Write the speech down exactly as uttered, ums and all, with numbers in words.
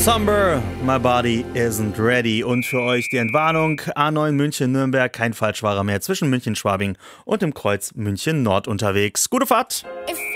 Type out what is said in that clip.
Somber, my body isn't ready. Und für euch die Entwarnung: A neun München-Nürnberg, kein Falschfahrer mehr zwischen München-Schwabing und dem Kreuz München-Nord unterwegs. Gute Fahrt!